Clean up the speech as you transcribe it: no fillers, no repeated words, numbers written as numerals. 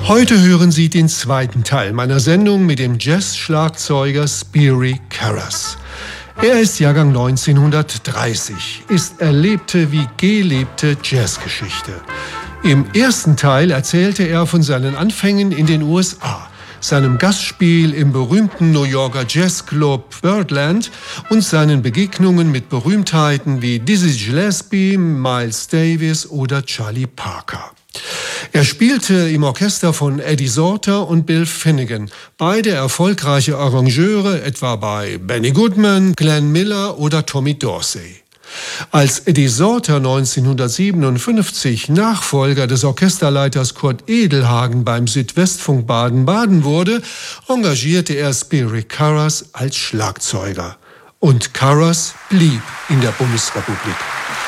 Heute hören Sie den zweiten Teil meiner Sendung mit dem Jazz-Schlagzeuger Spiry Karras. Er ist Jahrgang 1930, ist erlebte wie gelebte Jazzgeschichte. Im ersten Teil erzählte er von seinen Anfängen in den USA, seinem Gastspiel im berühmten New Yorker Jazzclub Birdland und seinen Begegnungen mit Berühmtheiten wie Dizzy Gillespie, Miles Davis oder Charlie Parker. Er spielte im Orchester von Eddie Sauter und Bill Finnegan, beide erfolgreiche Arrangeure, etwa bei Benny Goodman, Glenn Miller oder Tommy Dorsey. Als Eddie Sauter 1957 Nachfolger des Orchesterleiters Kurt Edelhagen beim Südwestfunk Baden-Baden wurde, engagierte er Spiry Karras als Schlagzeuger. Und Karras blieb in der Bundesrepublik.